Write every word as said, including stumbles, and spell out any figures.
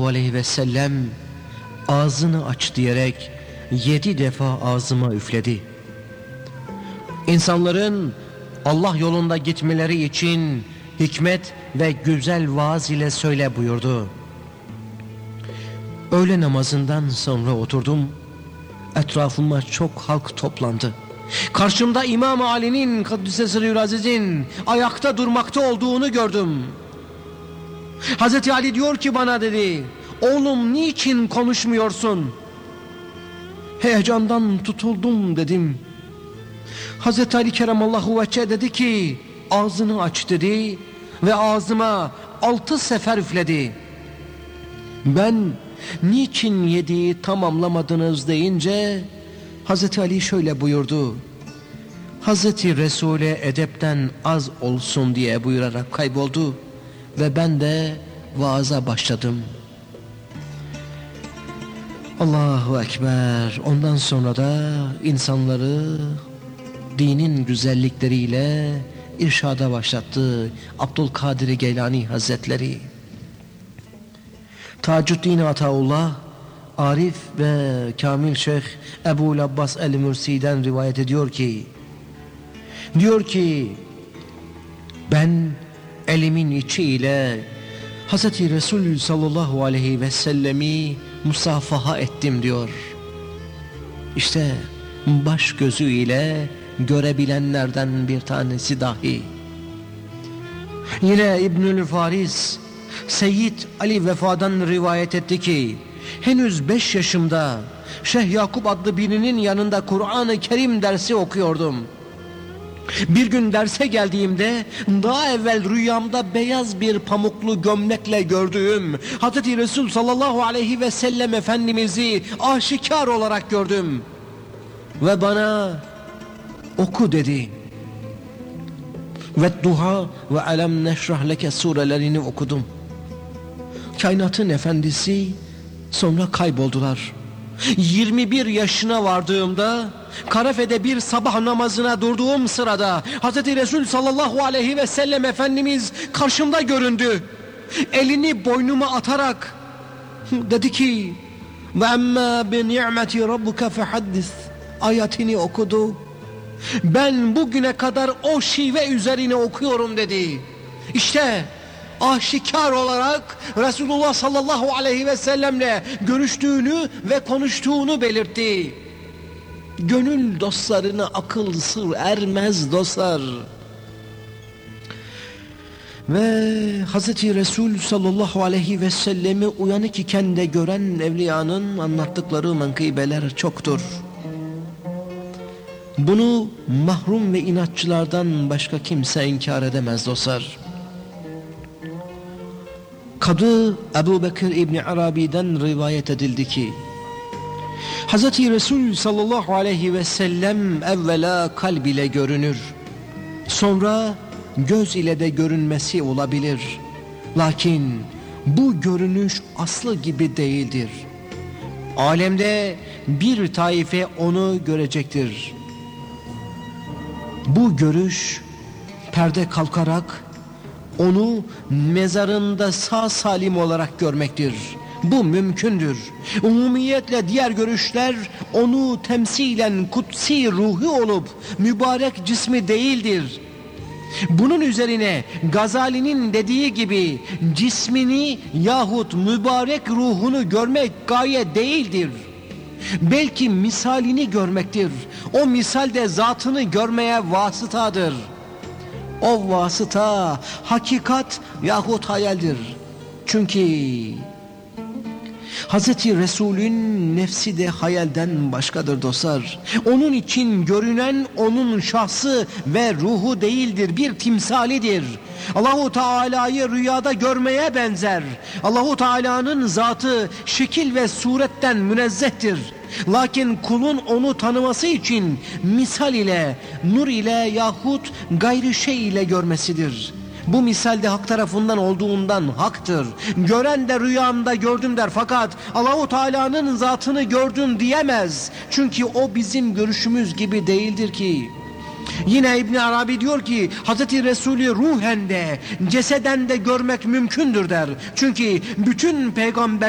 aleyhi ve sellem ağzını aç diyerek yedi defa ağzıma üfledi. İnsanların Allah yolunda gitmeleri için hikmet ve güzel vaaz ile söyle buyurdu. Öğle namazından sonra oturdum. Etrafıma çok halk toplandı. Karşımda İmam Ali'nin Kaddisesirül Aziz'in ayakta durmakta olduğunu gördüm. Hazreti Ali diyor ki bana, dedi, oğlum niçin konuşmuyorsun? Heyecandan tutuldum dedim. Hazreti Ali Keremallahu Vecce dedi ki ağzını aç dedi ve ağzıma altı sefer üfledi. Ben niçin yediği tamamlamadınız deyince Hazreti Ali şöyle buyurdu. Hazreti Resul'e edepten az olsun diye buyurarak kayboldu ve ben de vaaza başladım. Allahu Ekber. Ondan sonra da insanları dinin güzellikleriyle irşada başlattı Abdülkadir Geylani Hazretleri. Tacuddin Ataullah, Arif ve Kamil Şeyh Ebu'l Abbas el-Mürsi'den rivayet ediyor ki, diyor ki, ben elimin içiyle Hazreti Resulü sallallahu aleyhi ve sellemi musafaha ettim diyor. İşte baş gözüyle görebilenlerden bir tanesi dahi. Yine İbnül Faris Seyyid Ali Vefa'dan rivayet etti ki, henüz beş yaşımda Şeyh Yakup adlı birinin yanında Kur'an-ı Kerim dersi okuyordum. Bir gün derse geldiğimde daha evvel rüyamda beyaz bir pamuklu gömlekle gördüğüm Hazreti Resul sallallahu aleyhi ve sellem Efendimiz'i aşikar olarak gördüm. Ve bana oku dedi. Ve Duha ve Alem Neşrah Leke surelerini okudum. Kainatın efendisi sonra kayboldular. yirmi bir yaşına vardığımda Karafe'de bir sabah namazına durduğum sırada Hazreti Resul sallallahu aleyhi ve sellem Efendimiz karşımda göründü. Elini boynuma atarak dedi ki ve emmâ bi ni'meti rabbuke fehaddis ayetini okudu. Ben bugüne kadar o şive üzerine okuyorum dedi. İşte aşikar olarak Resulullah sallallahu aleyhi ve sellemle görüştüğünü ve konuştuğunu belirtti. Gönül dostlarına akıl sır ermez dostlar. Ve Hazreti Resul sallallahu aleyhi ve sellemi uyanık iken de gören evliyanın anlattıkları menkıbeler çoktur. Bunu mahrum ve inatçılardan başka kimse inkar edemez dostlar. Kadı Ebu Bekir İbni Arabi'den rivayet edildi ki Hazreti Resul sallallahu aleyhi ve sellem evvela kalb ile görünür, sonra göz ile de görünmesi olabilir. Lakin bu görünüş aslı gibi değildir. Alemde bir taife onu görecektir. Bu görüş perde kalkarak onu mezarında sağ salim olarak görmektir. Bu mümkündür. Umumiyetle diğer görüşler onu temsilen kutsi ruhu olup mübarek cismi değildir. Bunun üzerine Gazali'nin dediği gibi cismini yahut mübarek ruhunu görmek gaye değildir. Belki misalini görmektir. O misal de zatını görmeye vasıtadır. O vasıta hakikat yahut hayaldir. Çünkü Hazreti Resul'ün nefsi de hayalden başkadır dostlar. Onun için görünen onun şahsı ve ruhu değildir, bir timsalidir. Allahu Teala'yı rüyada görmeye benzer. Allahu Teala'nın zatı şekil ve suretten münezzehtir. Lakin kulun onu tanıması için misal ile, nur ile yahut gayrı şey ile görmesidir. Bu misalde hak tarafından olduğundan haktır. Gören de rüyamda gördüm der, fakat Allahu Teala'nın zatını gördüm diyemez. Çünkü o bizim görüşümüz gibi değildir ki. Yine İbn Arabi diyor ki Hazreti Resulü ruhen de ceseden de görmek mümkündür der. Çünkü bütün peygamber